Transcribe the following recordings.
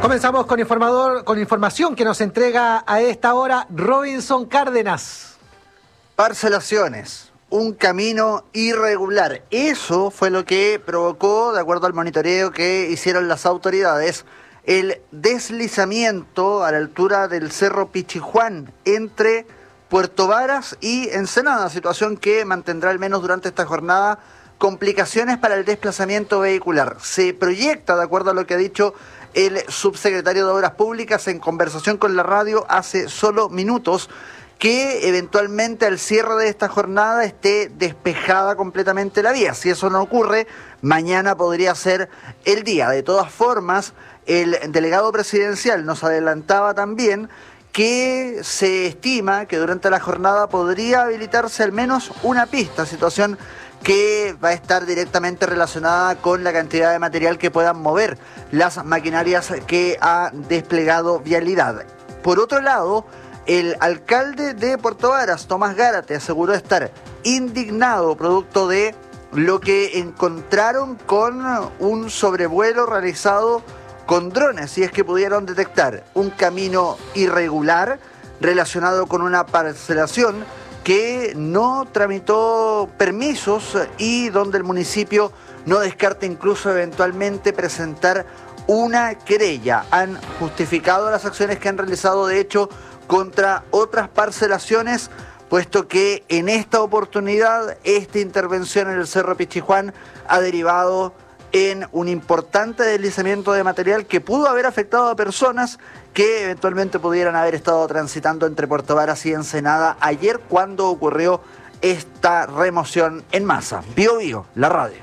Comenzamos con información que nos entrega a esta hora Robinson Cárdenas. Parcelaciones, un camino irregular. Eso fue lo que provocó, de acuerdo al monitoreo que hicieron las autoridades, el deslizamiento a la altura del Cerro Pichijuán entre Puerto Varas y Ensenada, situación que mantendrá al menos durante esta jornada complicaciones para el desplazamiento vehicular. Se proyecta, de acuerdo a lo que ha dicho el subsecretario de Obras Públicas en conversación con la radio hace solo minutos, que eventualmente al cierre de esta jornada esté despejada completamente la vía. Si eso no ocurre, mañana podría ser el día. De todas formas, el delegado presidencial nos adelantaba también que se estima que durante la jornada podría habilitarse al menos una pista, situación que va a estar directamente relacionada con la cantidad de material que puedan mover las maquinarias que ha desplegado Vialidad. Por otro lado, el alcalde de Puerto Varas, Tomás Gárate, aseguró estar indignado producto de lo que encontraron con un sobrevuelo realizado con drones, y es que pudieron detectar un camino irregular relacionado con una parcelación que no tramitó permisos y donde el municipio no descarta incluso eventualmente presentar una querella. Han justificado las acciones que han realizado, de hecho, contra otras parcelaciones, puesto que en esta oportunidad esta intervención en el Cerro Pichijuán ha derivado en un importante deslizamiento de material que pudo haber afectado a personas que eventualmente pudieran haber estado transitando entre Puerto Varas y Ensenada ayer cuando ocurrió esta remoción en masa. Bio Bio, la radio.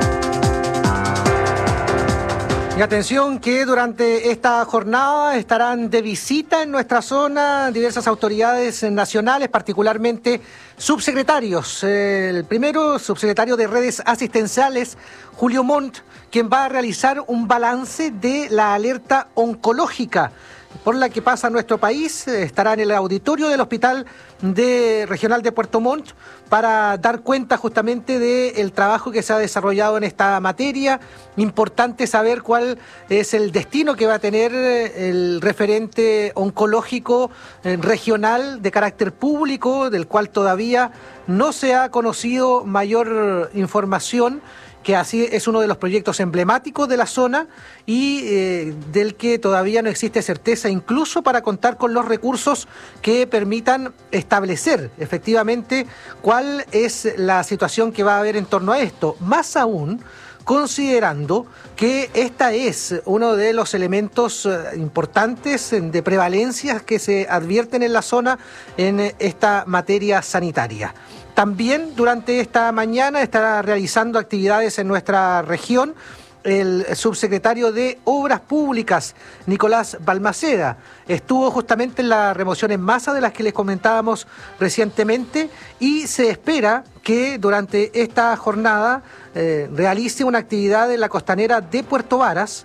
Y atención que durante esta jornada estarán de visita en nuestra zona diversas autoridades nacionales, particularmente subsecretarios. El primero, subsecretario de Redes Asistenciales, Julio Montt, quien va a realizar un balance de la alerta oncológica por la que pasa nuestro país. Estará en el auditorio del Hospital Regional de Puerto Montt para dar cuenta justamente del trabajo que se ha desarrollado en esta materia. Importante saber cuál es el destino que va a tener el referente oncológico regional de carácter público, del cual todavía no se ha conocido mayor información, que así es uno de los proyectos emblemáticos de la zona y del que todavía no existe certeza, incluso para contar con los recursos que permitan establecer efectivamente cuál es la situación que va a haber en torno a esto. Más aún, considerando que esta es uno de los elementos importantes de prevalencia que se advierten en la zona en esta materia sanitaria. También durante esta mañana estará realizando actividades en nuestra región el subsecretario de Obras Públicas, Nicolás Balmaceda. Estuvo justamente en la remoción en masa de las que les comentábamos recientemente y se espera que durante esta jornada realice una actividad en la costanera de Puerto Varas,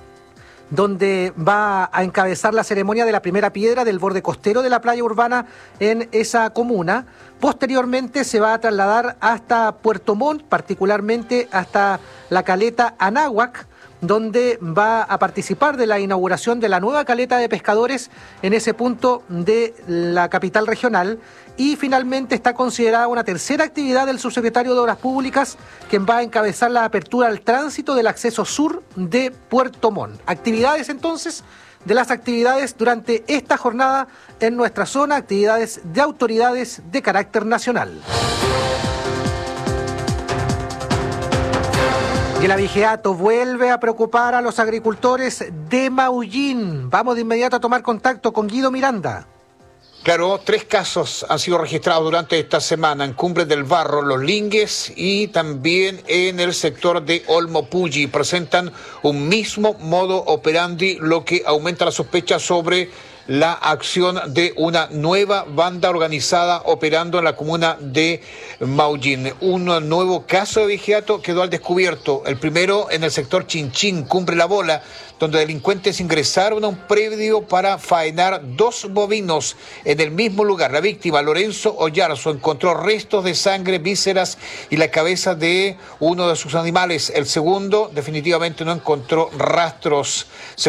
donde va a encabezar la ceremonia de la primera piedra del borde costero de la playa urbana en esa comuna. Posteriormente se va a trasladar hasta Puerto Montt, particularmente hasta la caleta Anáhuac, donde va a participar de la inauguración de la nueva caleta de pescadores en ese punto de la capital regional. Y finalmente está considerada una tercera actividad del subsecretario de Obras Públicas, quien va a encabezar la apertura al tránsito del acceso sur de Puerto Montt. Actividades entonces de las actividades durante esta jornada en nuestra zona, actividades de autoridades de carácter nacional. Y el abigeato vuelve a preocupar a los agricultores de Maullín. Vamos de inmediato a tomar contacto con Guido Miranda. Claro, 3 casos han sido registrados durante esta semana en Cumbres del Barro, Los Lingues y también en el sector de Olmo Pulli. Presentan un mismo modo operandi, lo que aumenta la sospecha sobre la acción de una nueva banda organizada operando en la comuna de Maullín. Un nuevo caso de abigeato quedó al descubierto, el primero en el sector Chinchín, Cumbre La Bola, donde delincuentes ingresaron a un predio para faenar 2 bovinos en el mismo lugar. La víctima, Lorenzo Ollarzo, encontró restos de sangre, vísceras y la cabeza de uno de sus animales. El segundo definitivamente no encontró rastros.